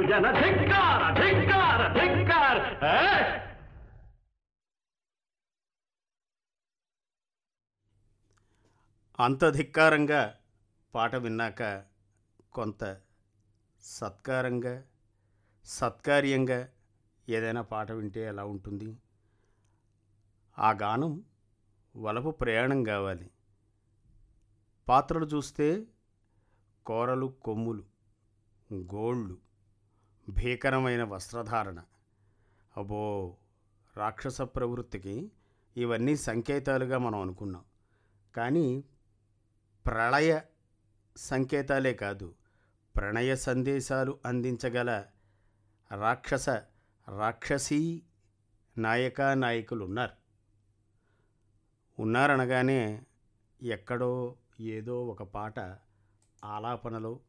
జన ధిక్కార ధిక్కార ధిక్కార. అంత ధిక్కారంగా పాట విన్నాక కొంత సత్కారంగా సత్కార్యంగా ఏదైనా పాట వింటే ఎలా ఉంటుంది? ఆ గానం వలపు ప్రయాణం కావాలి. పాత్రలు చూస్తే కోరలు కొమ్ములు, గోళ్ళు, భీకరమైన వస్త్రధారణ. అబ్బో, రాక్షస ప్రవృత్తికి ఇవన్నీ సంకేతాలుగా మనం అనుకున్నాం. కానీ ప్రళయ సంకేతాలే కాదు, ప్రణయ సందేశాలు అందించగల రాక్షసీ నాయకులు ఉన్నారనగానే ఎక్కడో ఏదో ఒక పాట ఆలాపనలో